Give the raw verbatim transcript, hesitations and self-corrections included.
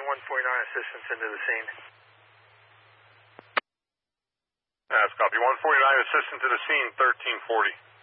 one forty-nine, assistance into the scene. That's copy. one forty-nine, assistant to the scene, thirteen forty.